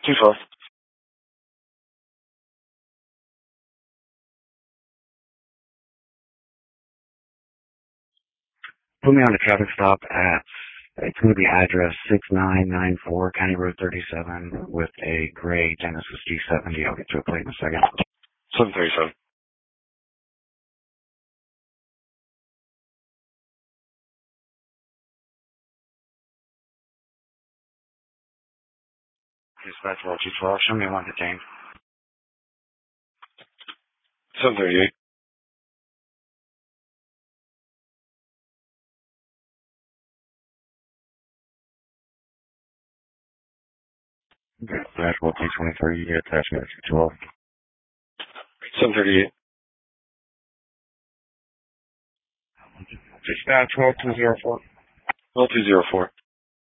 212. Put me on a traffic stop at, it's going to be address 6994 County Road 37 with a gray Genesis G70. I'll get to a plate in a second. 737. Dispatch Roll 212. Show me one detained. 738. Dispatch Roll 223. Attachment 212. 738. Dispatch Roll 204. Roll 204.